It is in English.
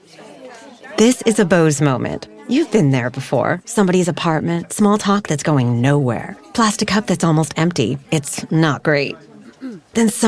This is a Bose moment. You've been there before. Somebody's apartment, small talk that's going nowhere. Plastic cup that's almost empty. It's not great. Then